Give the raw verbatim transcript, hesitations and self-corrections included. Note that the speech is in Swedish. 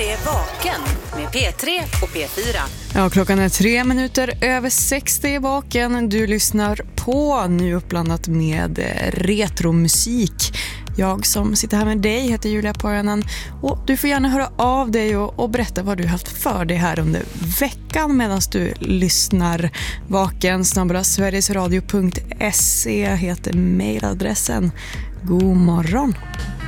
är Vaken med P tre och P fyra. Ja, klockan är tre minuter över sextio i Vaken. Du lyssnar på Nu uppblandat med retromusik. Jag som sitter här med dig heter Julia Paranen. Och du får gärna höra av dig och, och berätta vad du haft för dig här under veckan medan du lyssnar. Vaken snabel-a sverigesradio punkt se heter mejladressen. God morgon!